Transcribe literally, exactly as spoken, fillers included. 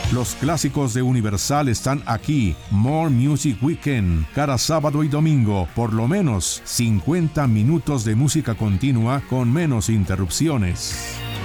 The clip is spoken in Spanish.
Los clásicos de Universal están aquí. More Music Weekend. Cada sábado y domingo, por lo menos cincuenta minutos de música continua con menos interrupciones.